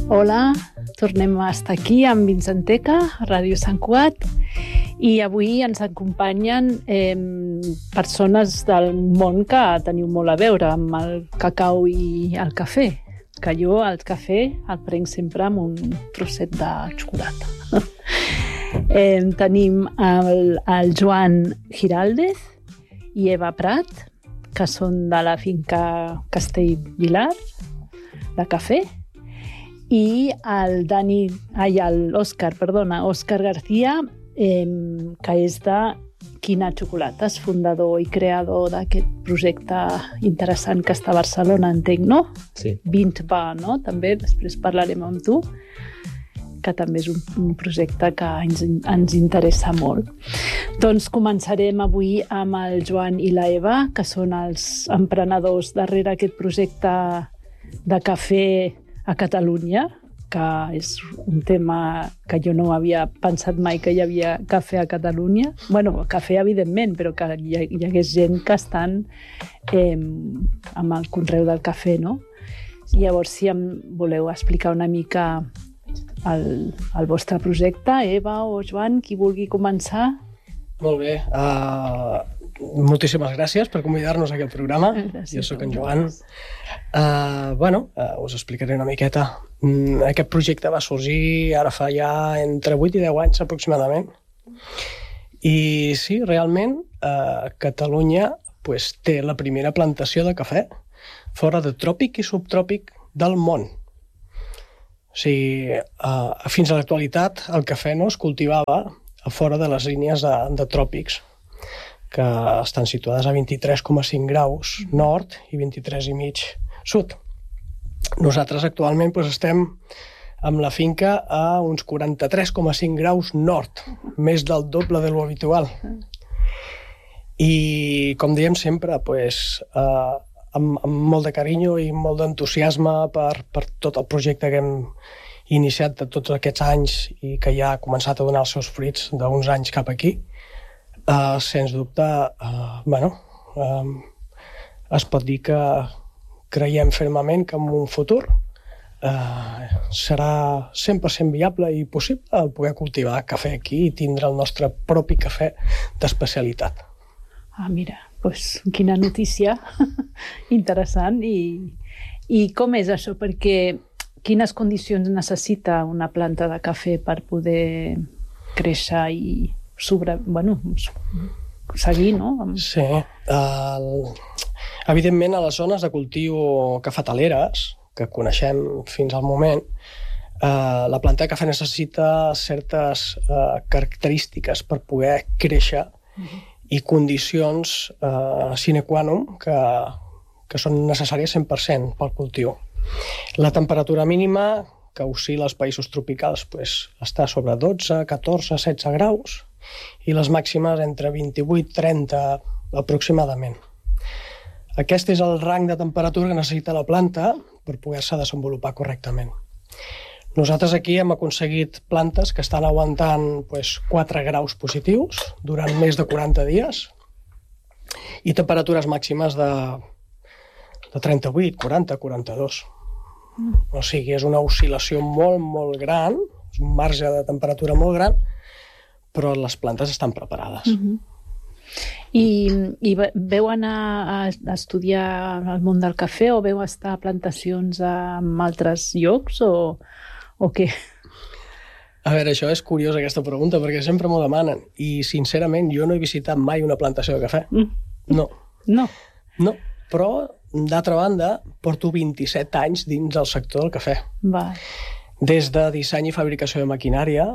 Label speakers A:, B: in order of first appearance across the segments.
A: Hola, tornem a estar aquí amb Vincenteca, a Ràdio Sant Cugat, i avui ens acompanyen persones del món que teniu molt a veure amb el cacau i el cafè, que jo el cafè el prenc sempre amb un trosset de xocolata. Tenim el Joan Giraldez i Eva Prat, que són de la finca Castellvilar, de cafè, i l'Òscar García, que és de Quina Xocolates, fundador i creador d'aquest projecte interessant que està a Barcelona, entenc, no?
B: Sí.
A: 20 va, no? També, després parlarem amb tu, que també és un projecte que ens interessa molt. Doncs començarem avui amb el Joan i la Eva, que són els emprenedors darrere aquest projecte de cafè a Catalunya, que és un tema que jo no havia pensat mai que hi havia cafè a Catalunya. Bueno, cafè evidentment, però que hi hagués gent que estan amb el conreu del cafè, no? Llavors, si em voleu explicar una mica el vostre projecte, Eva o Joan, qui vulgui començar.
B: Molt bé. Moltíssimes gràcies per convidar-nos a aquest programa.
A: Gràcies.
B: Jo sóc en Joan. Us explicaré una miqueta. Aquest projecte va sorgir ara fa ja entre 8 i 10 anys aproximadament. I sí, realment, Catalunya té la primera plantació de cafè fora de tròpic i subtròpic del món. O sigui, fins a l'actualitat el cafè no es cultivava a fora de les línies de tròpics, que estan situades a 23,5 graus nord i 23,5 sud. Nosaltres actualment estem amb la finca a uns 43,5 graus nord, més del doble de lo habitual. I, com diem sempre, amb molt de carinyo i molt d'entusiasme per tot el projecte que hem iniciat de tots aquests anys i que ja ha començat a donar els seus fruits d'uns anys cap aquí. Sens dubte, es pot dir que creiem fermament que en un futur serà 100% viable i possible el poder cultivar cafè aquí i tindre el nostre propi cafè d'especialitat.
A: Mira, doncs quina notícia interessant. I com és això? Perquè quines condicions necessita una planta de cafè per poder créixer i seguir, no?
B: Sí. Evidentment, a les zones de cultiu cafetaleres, que coneixem fins al moment, la planta de cafè necessita certes característiques per poder créixer i condicions sine qua non que són necessàries 100% pel cultiu. La temperatura mínima, que oscil·la als països tropicals, està sobre 12, 14, 16 graus, i les màximes entre 28 i 30 aproximadament. Aquest és el rang de temperatura que necessita la planta per poder-se desenvolupar correctament. Nosaltres aquí hem aconseguit plantes que estan aguantant 4 graus positius durant més de 40 dies i temperatures màximes de 38, 40, 42. O sigui, és una oscil·lació molt, molt gran, és un marge de temperatura molt gran, però les plantes estan preparades.
A: I veu anar a estudiar el món del cafè o veu estar a plantacions en altres llocs o què?
B: A veure, això és curiós, aquesta pregunta, perquè sempre m'ho demanen. I, sincerament, jo no he visitat mai una plantació de cafè. No. No, però, d'altra banda, porto 27 anys dins del sector del cafè. Des de disseny i fabricació de maquinària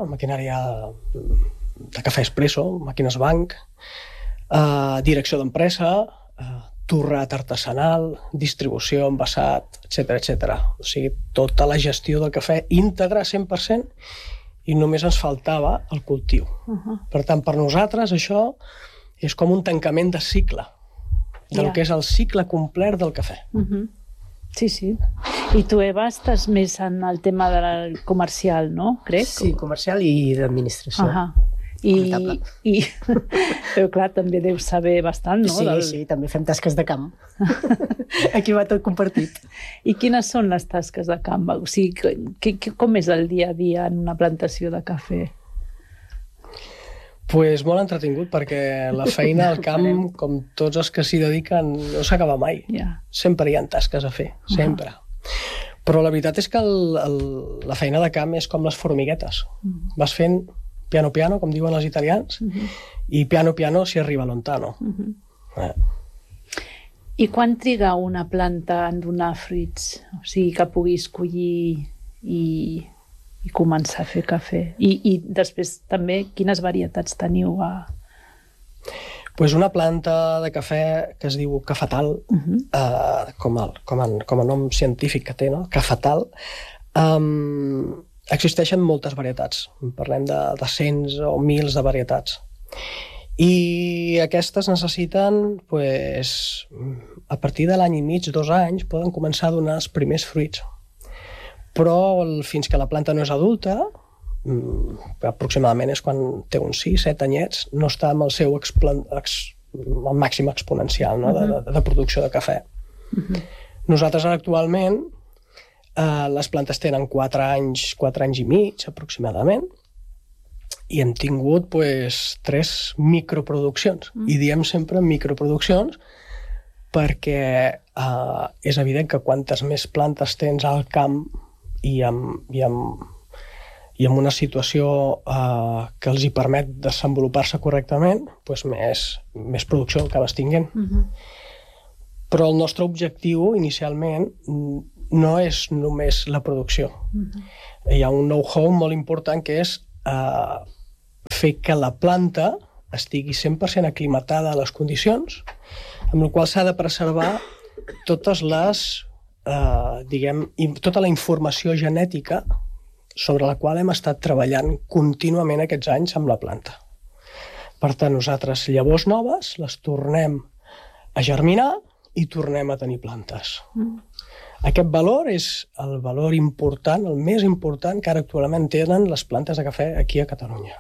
B: de cafè expresso, màquines banc, direcció d'empresa, torrat artesanal, distribució, envasat, etc. O sigui, tota la gestió del cafè íntegra 100% i només ens faltava el cultiu. Per tant, per nosaltres això és com un tancament de cicle, del que és el cicle complet del cafè.
A: Sí. I tu, Eva, estàs més en el tema del comercial, no? Crec?
C: Sí, comercial i d'administració.
A: Però clar, també deu saber bastant, no?
C: Sí, també fem tasques de camp. Aquí va tot compartit.
A: I quines són les tasques de camp? O sigui, com és el dia a dia en una plantació de cafè?
B: Pues molt entretingut, perquè la feina al camp, com tots els que s'hi dediquen, no s'acaba mai. Sempre hi ha tasques a fer, sempre. Però la veritat és que la feina de camp és com les formiguetes. Vas fent piano piano, com diuen els italians, i piano piano si arriba lontano.
A: I quan triga una planta en donar fruits? O sigui, que puguis collir i començar a fer cafè. I després també, quines varietats teniu?
B: Pues una planta de cafè que es diu cafetal, com a nom científic que té, no? Cafetal. Existeixen moltes varietats. Parlem de cents o mils de varietats. I aquestes necessiten, pues, a partir de l'any i mig, 2 anys, poden començar a donar els primers fruits. Però fins que la planta no és adulta, aproximadament és quan té uns 6-7 anyets, no està amb el seu el màxim exponencial, no? de producció de cafè. Nosaltres ara actualment les plantes tenen 4 anys i mig aproximadament, i hem tingut pues, 3 microproduccions. I diem sempre microproduccions perquè és evident que quantes més plantes tens al camp i amb una situació que els hi permet desenvolupar-se correctament, doncs més producció acabes tinguent. Però el nostre objectiu inicialment no és només la producció. Hi ha un know-how molt important que és fer que la planta estigui 100% aclimatada a les condicions, amb la qual s'ha de preservar totes les tota la informació genètica sobre la qual hem estat treballant contínuament aquests anys amb la planta. Per tant, nosaltres llavors noves les tornem a germinar i tornem a tenir plantes. Aquest valor és el valor important, el més important que ara actualment tenen les plantes de cafè aquí a Catalunya.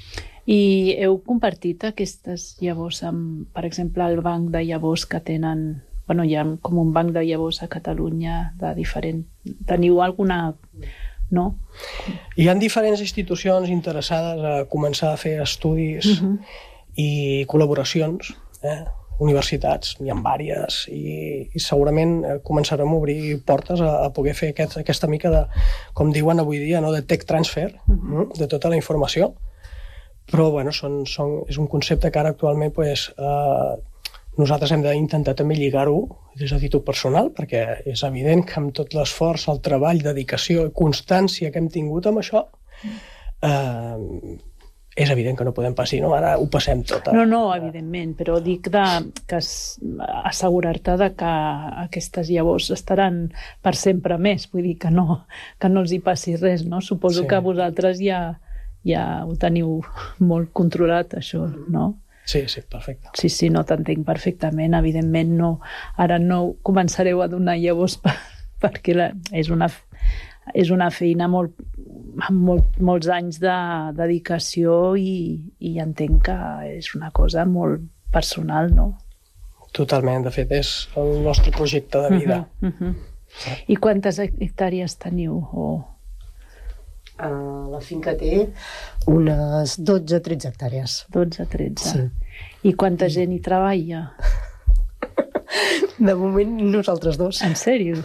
A: I heu compartit aquestes llavors amb, per exemple, el banc de llavors que tenen... Bueno, hi ha com un banc de llavors a Catalunya de diferent... Teniu alguna... No?
B: Hi ha diferents institucions interessades a començar a fer estudis i col·laboracions, universitats, n'hi ha diverses, i segurament començarem a obrir portes a poder fer aquesta mica de, com diuen avui dia, de tech transfer, de tota la informació. Però bueno, és un concepte que ara actualment nosaltres hem d'intentar també lligar-ho des de títol personal, perquè és evident que amb tot l'esforç, el treball, dedicació i constància que hem tingut amb això, és evident que no podem passar, no? Ara ho passem tot.
A: No, evidentment, però dic que assegurar-te que aquestes llavors estaran per sempre més, vull dir que no els hi passi res, no? Suposo que vosaltres ja ho teniu molt controlat, això, no?
B: Sí, perfecte.
A: Sí, no t'entenc perfectament. Evidentment, ara no començareu a donar llavors perquè és una feina amb molts anys de dedicació i entenc que és una cosa molt personal, no?
B: Totalment, de fet, és el nostre projecte de vida.
A: I quantes hectàrees teniu?
C: La finca té unes 12-13 hectàrees.
A: 12-13.
C: Sí.
A: I quanta gent hi treballa?
C: De moment nosaltres 2.
A: En sèrio?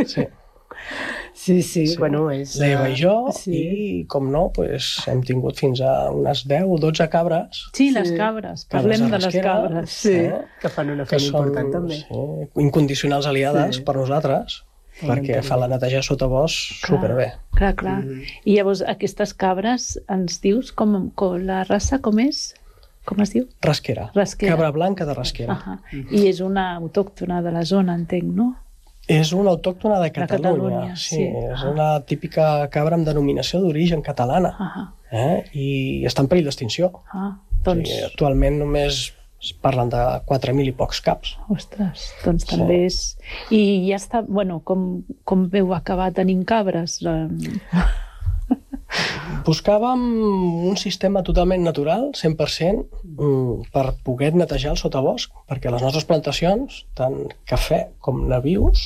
C: Sí. Bueno, és...
B: L'Eva i jo, i com no, hem tingut fins a unes 10 o 12 cabres.
A: Sí, les cabres. Parlem de les cabres.
C: Sí, que fan una feina important també.
B: Incondicionals aliades per nosaltres, perquè fa la neteja sota bosc superbé.
A: Clar. I llavors aquestes cabres ens dius la raça com és? Com es diu?
B: Rasquera. Cabra blanca de Rasquera.
A: I és una autòctona de la zona, entenc, no?
B: És una autòctona de Catalunya. Sí, és una típica cabra amb denominació d'origen catalana. I està en perill d'extinció. Actualment només es parlen de 4.000 i pocs caps.
A: Ostres, doncs també és... I ja està, bueno, com veu acabar tenint cabres?
B: Buscàvem un sistema totalment natural, 100%, per poder netejar el sotabosc, perquè les nostres plantacions, tant cafè com nabius,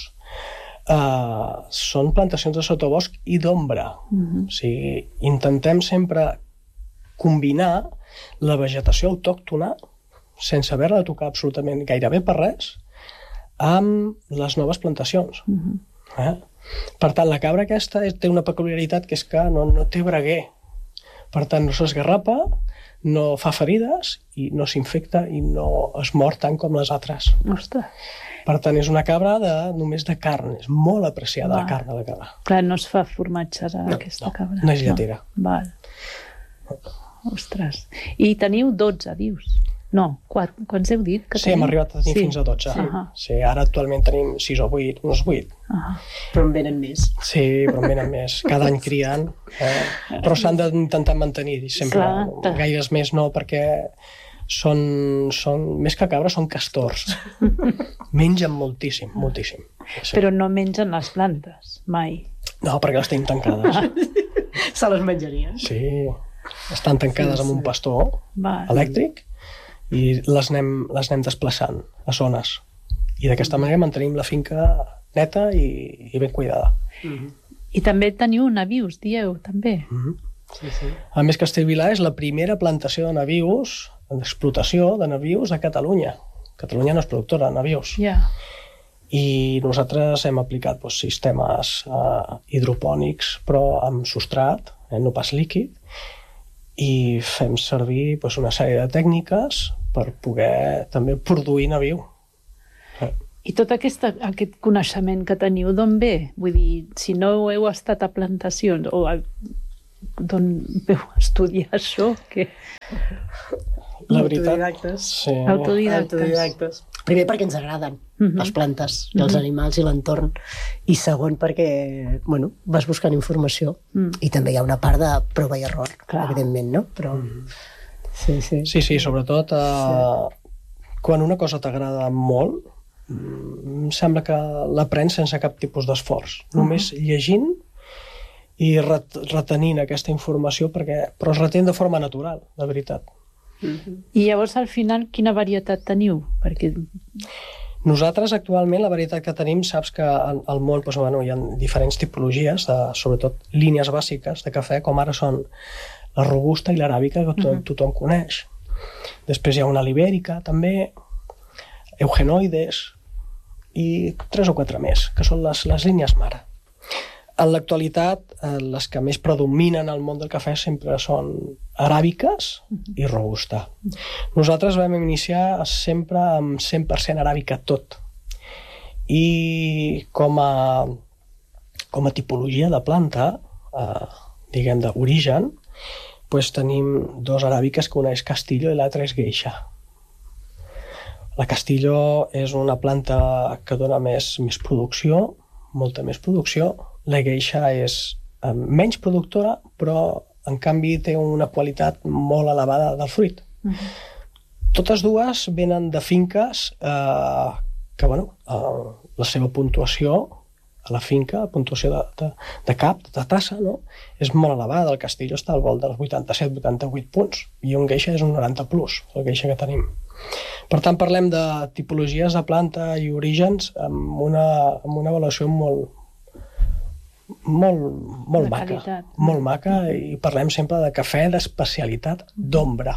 B: són plantacions de sotabosc i d'ombra. O sigui, intentem sempre combinar la vegetació autòctona, sense haver-la de tocar absolutament gairebé per res, amb les noves plantacions. Per tant, la cabra aquesta té una peculiaritat que és que no té braguer. Per tant, no s'esgarrapa, no fa ferides i no s'infecta i no es mor tant com les altres.
A: Ostres.
B: Per tant, és una cabra només de carn. És molt apreciada la carn de la cabra.
A: Clar, no es fa formatge aquesta cabra.
B: No és lletera.
A: Val. Ostres. I teniu 12, dius? No, quants heu dit que teniu?
B: Sí, hem arribat a tenir fins a 12. Sí, ara actualment tenim 6 o 8, uns 8.
C: Però en venen més.
B: Sí, però en venen més. Cada any crien. Però s'han d'intentar mantenir sempre. Gaires més no, perquè són més que cabres, són castors. Mengen moltíssim, moltíssim.
A: Però no mengen les plantes, mai.
B: No, perquè les tenim tancades.
C: Se les menjarien.
B: Sí, estan tancades amb un pastor elèctric i les anem desplaçant a zones. I d'aquesta manera mantenim la finca neta i ben cuidada.
A: I també teniu nabius, dieu, també.
B: A més, Castellvilà és la primera plantació de nabius, d'explotació de nabius a Catalunya. Catalunya no és productora de nabius. I nosaltres hem aplicat sistemes hidropònics, però amb substrat, no pas líquid, i fem servir una sèrie de tècniques per poder també produir nabiu.
A: I tot aquest coneixement que teniu, d'on ve? Vull dir, si no heu estat a plantacions, o d'on veu estudiar això?
B: La veritat...
C: Autodidactes.
B: Sí.
A: Autodidactes.
C: Primer perquè ens agraden les plantes i els animals i l'entorn, i segon perquè vas buscant informació i també hi ha una part de prova i error, evidentment, no? Però...
B: Sí, sobretot quan una cosa t'agrada molt, em sembla que l'aprens sense cap tipus d'esforç, només llegint i retenint aquesta informació, però es retén de forma natural, de veritat.
A: I llavors, al final, quina varietat teniu? Perquè...
B: Nosaltres, actualment, la varietat que tenim, saps que al món hi ha diferents tipologies, sobretot línies bàsiques de cafè, com ara són la robusta i l'aràbica, que tothom coneix. Després hi ha una libèrica, també, eugenoides, i 3 o 4 més, que són les línies mare. En l'actualitat, les que més predominen al món del cafè sempre són aràbiques i robusta. Nosaltres vam iniciar sempre amb 100% aràbica tot. I com a tipologia de planta, diguem d'origen, tenim 2 aràbiques, que una és Castillo i l'altra és Geisha. La Castillo és una planta que dona més producció, molta més producció. La Geisha és menys productora, però en canvi té una qualitat molt elevada del fruit. Totes dues venen de finques que, la seva puntuació a la finca, la puntuació de cap, de tassa, és molt elevada. El Castillo està al volt dels 87-88 punts i un Geisha és un 90 plus, el Geisha que tenim. Per tant, parlem de tipologies de planta i orígens amb una avaluació molt maca, molt maca, i parlem sempre de cafè d'especialitat d'ombra.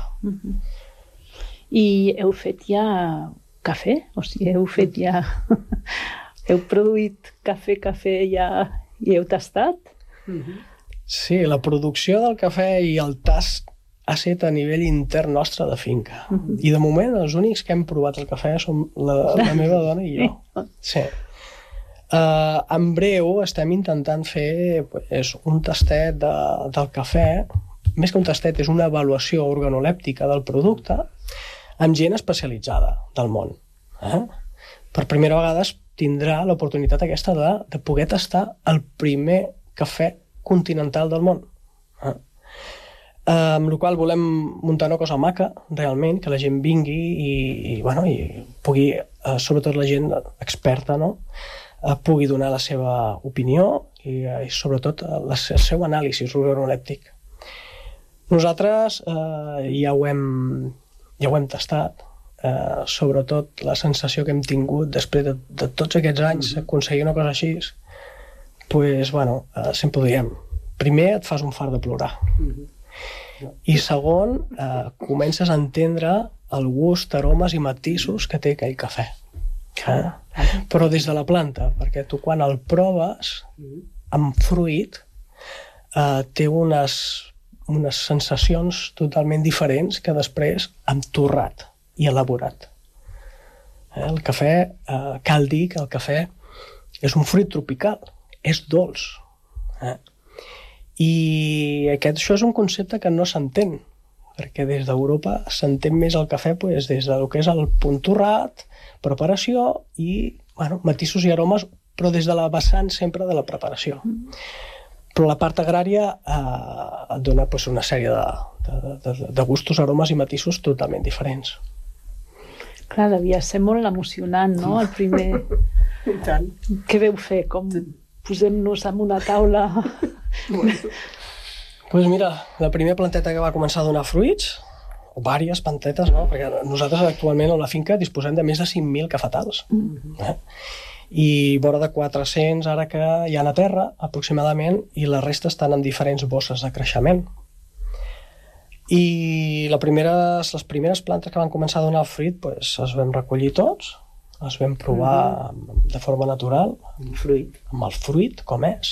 A: I heu fet ja cafè? O sigui, heu produït cafè ja i heu tastat?
B: Sí, la producció del cafè i el tast ha estat a nivell intern nostre de finca. I de moment els únics que hem provat el cafè som la meva dona i jo. Sí. En breu estem intentant fer un tastet del cafè. Més que un tastet, és una avaluació organolèptica del producte amb gent especialitzada del món. Per primera vegada tindrà l'oportunitat aquesta de poder tastar el primer cafè continental del món. Amb la qual cosa volem muntar una cosa maca, realment, que la gent vingui i pugui, sobretot la gent experta, pugui donar la seva opinió i sobretot el seu anàlisi organolèptic. Nosaltres ja ho hem tastat, sobretot la sensació que hem tingut després de tots aquests anys aconseguir una cosa així, doncs, bueno, sempre ho diem. Primer et fas un fart de plorar. I segon, comences a entendre el gust, aromes i matisos que té aquell cafè. Però des de la planta, perquè tu quan el proves amb fruit té unes sensacions totalment diferents que després amb torrat i elaborat. El cafè, cal dir que el cafè és un fruit tropical, és dolç. I això és un concepte que no s'entén, perquè des d'Europa s'entén més el cafè des del que és el punt torrat, preparació i matisos i aromes, però des de la vessant sempre de la preparació. Però la part agrària et dona una sèrie de gustos, aromes i matisos totalment diferents.
A: Clar, devia ser molt emocionant, no? El primer...
C: I tant.
A: Què veu fer? Com posem-nos en una taula?
B: Doncs mira, la primera planteta que va començar a donar fruits, o diverses plantetes, no? Perquè nosaltres actualment a la finca disposem de més de 5.000 cafetals. I vora de 400 ara que hi ha a terra, aproximadament, i la resta estan en diferents bosses de creixement. I les primeres plantes que van començar a donar el fruit es vam recollir tots, es vam provar de forma natural, amb el fruit, com és,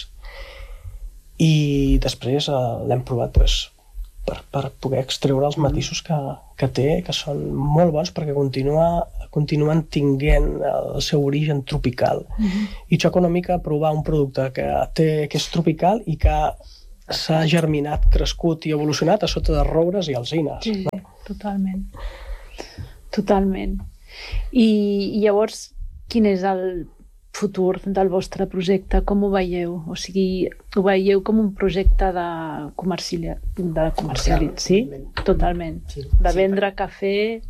B: i després l'hem provat per poder extreure els matisos que té, que són molt bons perquè continuen tinguent el seu origen tropical. I xoca una mica provar un producte que és tropical i que s'ha germinat, crescut i evolucionat a sota de roures i alzines.
A: Sí, totalment. Totalment. I llavors, quin és el futur del vostre projecte? Com ho veieu? O sigui, ho veieu com un projecte de comercialitzar, sí? Totalment. De vendre cafè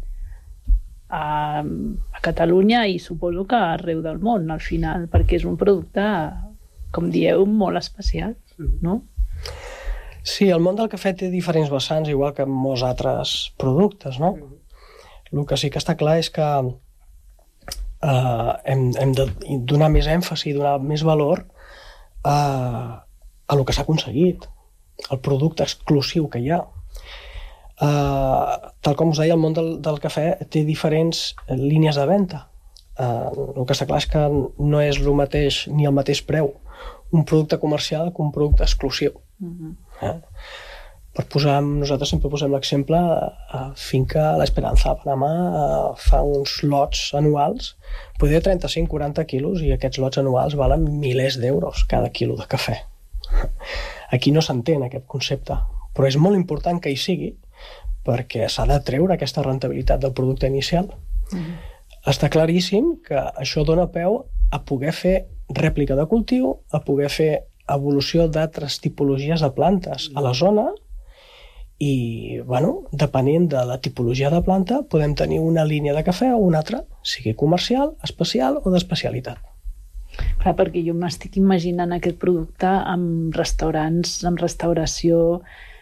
A: a Catalunya i suposo que arreu del món, al final, perquè és un producte, com dieu, molt especial, no?
B: Sí, el món del cafè té diferents vessants, igual que molts altres productes, no? El que sí que està clar és que hem de donar més èmfasi, donar més valor a el que s'ha aconseguit, el producte exclusiu que hi ha. Tal com us deia, el món del cafè té diferents línies de venda. El que està clar és que no és el mateix ni el mateix preu un producte comercial que un producte exclusiu. Nosaltres sempre posem l'exemple finca l'Esperanza a Panamà fa uns lots anuals, poder 35-40 quilos, i aquests lots anuals valen milers d'euros cada quilo de cafè. Aquí no s'entén aquest concepte, però és molt important que hi sigui perquè s'ha de treure aquesta rentabilitat del producte inicial. Està claríssim que això dona peu a poder fer rèplica de cultiu, a poder fer evolució d'altres tipologies de plantes a la zona i, depenent de la tipologia de planta, podem tenir una línia de cafè o una altra, sigui comercial, especial o d'especialitat.
A: Clar, perquè jo m'estic imaginant aquest producte amb restaurants, amb restauració,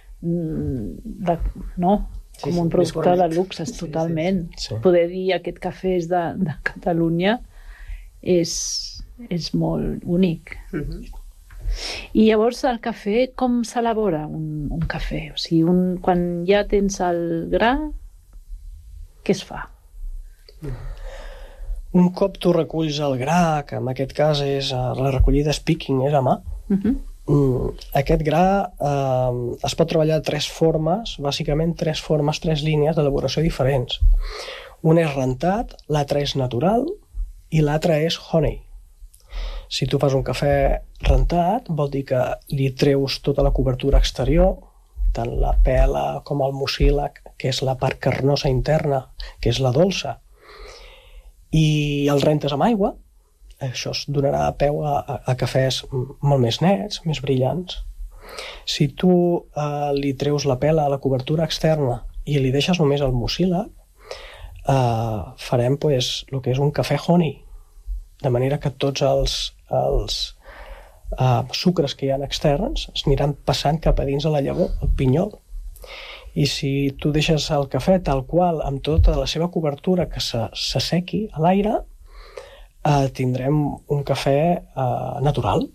A: no? Com un producte de luxe, totalment. Poder dir aquest cafè és de Catalunya és molt únic. I llavors el cafè, com s'elabora un cafè? O sigui, quan ja tens el gra, què es fa?
B: Un cop tu reculls el gra, que en aquest cas és la recollida picking, és a mà, aquest gra es pot treballar de tres formes, bàsicament tres línies d'elaboració diferents. Un és rentat, l'altre és natural i l'altre és honey. Si tu fas un cafè rentat, vol dir que li treus tota la cobertura exterior, tant la pela com el mucílag, que és la part carnosa interna, que és la dolça, i el rentes amb aigua. Això es donarà peu a cafès molt més nets, més brillants. Si tu li treus la pela a la cobertura externa i li deixes només el mucílag, farem el que és un cafè honey, de manera que tots els sucres que hi ha externs es aniran passant cap a dins de la llavor, el pinyol. I si tu deixes el cafè tal qual, amb tota la seva cobertura que s'assequi a l'aire, tindrem un cafè natural.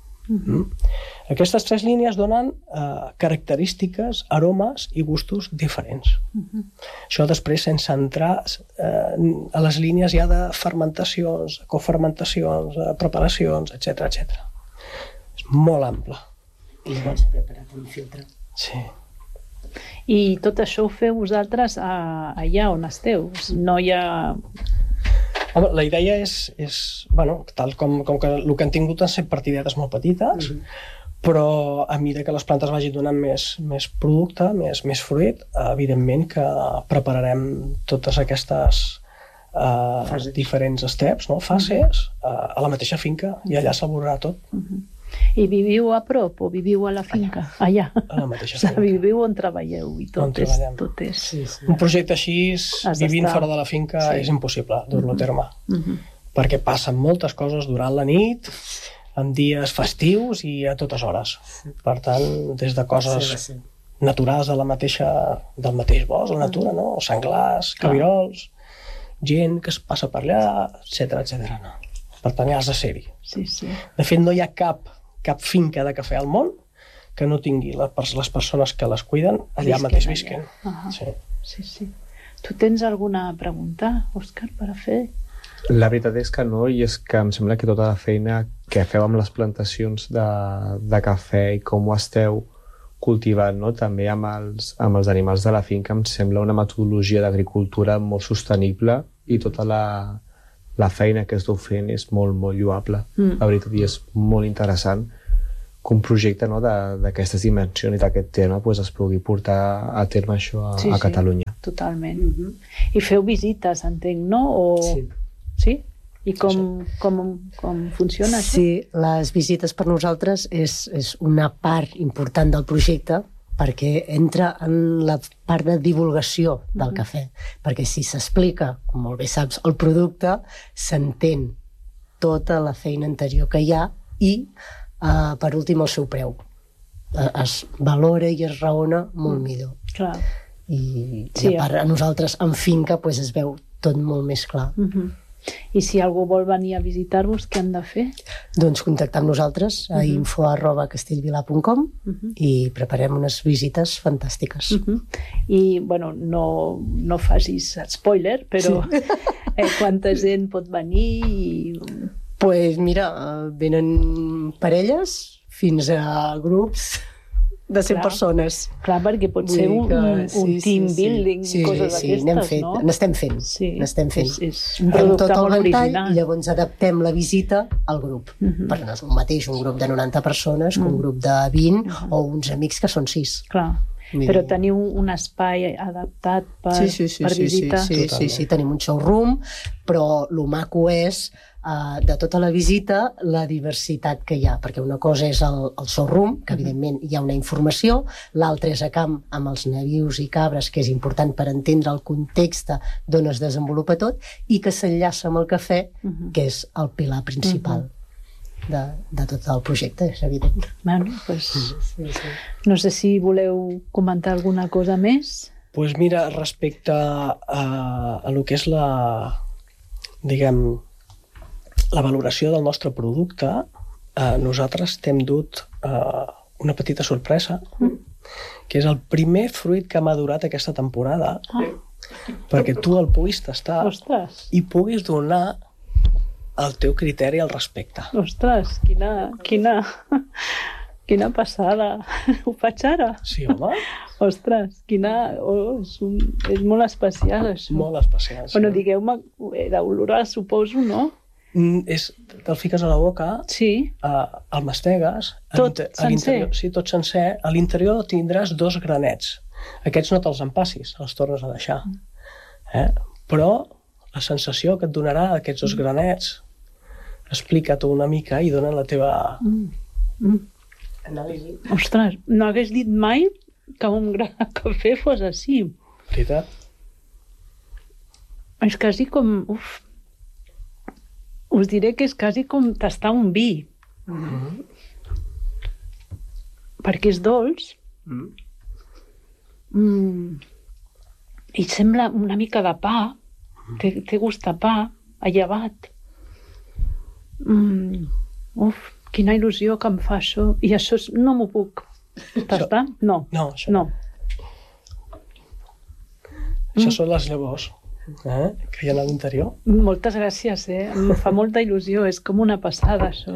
B: Aquestes 3 línies donen característiques, aromes i gustos diferents. Això després sense entrar a les línies ja de fermentacions, cofermentacions, preparacions, etc. És molt ample.
C: I llavors preparat un filtre.
B: Sí.
A: I tot això ho feu vosaltres allà on esteu? No hi ha...
B: Home, la idea és tal com que el que han tingut han set partidetes molt petites, però a mesura que les plantes vagin donant més producte, més fruit, evidentment que prepararem totes aquestes diferents steps, fases, a la mateixa finca, i allà s'elaborarà tot.
A: I viviu a prop o viviu a la finca? Allà.
B: A la mateixa finca.
A: Viviu on treballeu i tot és...
B: Un projecte així, vivint fora de la finca, és impossible dur-lo a terme. Perquè passen moltes coses durant la nit, en dies festius i a totes hores. Per tant, des de coses naturals del mateix bosc, la natura, senglars, cabirols, gent que es passa per allà, etc. Per tant, ja has de ser-hi. De fet, no hi ha cap finca de cafè al món que no tingui les persones que les cuiden allà mateix visquen.
A: Sí. Tu tens alguna pregunta, Òscar, per a fer?
D: La veritat és que no, i és que em sembla que tota la feina que feu amb les plantacions de cafè i com ho esteu cultivant, també amb els animals de la finca, em sembla una metodologia d'agricultura molt sostenible i tota la feina que esteu fent és molt, molt lloable. La veritat, i és molt interessant que un projecte d'aquestes dimensions i d'aquest tema es pugui portar a terme això a Catalunya.
A: Totalment. I feu visites, entenc, no? Sí? I com funciona això?
C: Sí, les visites per nosaltres és una part important del projecte, perquè entra en la part de divulgació del cafè. Perquè si s'explica, com molt bé saps, el producte, s'entén tota la feina anterior que hi ha i, per últim, el seu preu. Es valora i es raona molt millor.
A: Clar.
C: I a part, a nosaltres, en finca, es veu tot molt més clar.
A: I si algú vol venir a visitar-vos, què han de fer?
C: Doncs contactar amb nosaltres a info@castellvilà.com i preparem unes visites fantàstiques.
A: I, no facis spoiler, però quanta gent pot venir?
C: Doncs mira, venen parelles fins a grups de 100 persones.
A: Clar, perquè pot ser un team building, coses d'aquestes, no?
C: N'estem fent.
A: És un producte molt original.
C: I llavors adaptem la visita al grup. Perquè no és un mateix un grup de 90 persones que un grup de 20 o uns amics que són 6.
A: Clar. Però teniu un espai adaptat per visita?
C: Sí, tenim un showroom, però el maco és de tota la visita la diversitat que hi ha, perquè una cosa és el showroom, que evidentment hi ha una informació, l'altra és a camp amb els nabius i cabres, que és important per entendre el context d'on es desenvolupa tot, i que s'enllaça amb el cafè, que és el pilar principal de tot el projecte, és evident.
A: No sé si voleu comentar alguna cosa més.
B: Doncs mira, respecte a lo que és la valoració del nostre producte, nosaltres t'hem dut una petita sorpresa, que és el primer fruit que ha madurat aquesta temporada, perquè tu el puguis tastar i puguis donar el teu criteri al respecte.
A: Ostres, quina passada. Ho faig ara?
B: Sí, home.
A: Ostres, és molt especial, això.
B: Molt especial, sí.
A: Bueno, digueu-me, d'olorar, suposo, no?
B: Te'l fiques a la boca, el mastegues...
A: Tot sencer?
B: Sí, tot sencer. A l'interior tindràs 2 granets. Aquests no te'ls empassis, els tornes a deixar. Però la sensació que et donarà aquests 2 granets, explica-t'ho una mica i dona la teva anàlisi.
A: Ostres, no hagués dit mai que un gra de cafè fos així.
B: Veritat?
A: És quasi com... Us diré que és quasi com tastar un vi. Perquè és dolç, I sembla una mica de pa. Té gust de pa, allevat. Quina il·lusió que em fa això. I això no m'ho puc tastar? No.
B: No, això no. Això són les llavors que hi ha a l'interior.
A: Moltes gràcies, em fa molta il·lusió. És com una passada, això.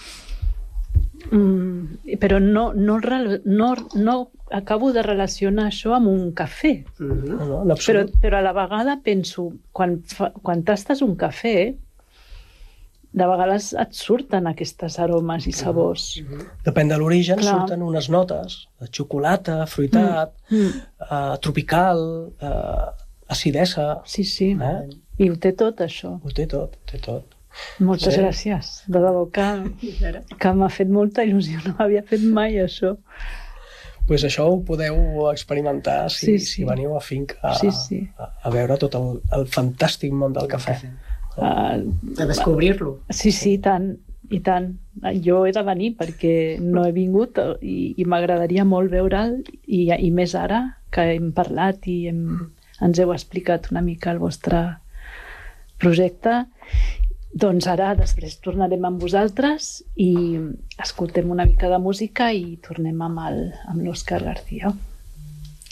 A: Però no acabo de relacionar això amb un cafè.
B: No, en absolut.
A: Però a la vegada penso, quan tastes un cafè, de vegades et surten aquestes aromes i sabors.
B: Depèn de l'origen, surten unes notes de xocolata, fruitat, tropical, acidesa.
A: Sí. I ho té tot, això.
B: Ho té tot.
A: Moltes gràcies. De debò que m'ha fet molta il·lusió. No m'havia fet mai això.
B: Doncs això ho podeu experimentar si veniu a Finca a veure tot el fantàstic món del cafè.
C: A descobrir-lo.
A: Sí, i tant. Jo he de venir perquè no he vingut i m'agradaria molt veure'l i més ara que hem parlat i ens heu explicat una mica el vostre projecte. Doncs ara després tornarem amb vosaltres i escoltem una mica de música i tornem amb l'Òscar García.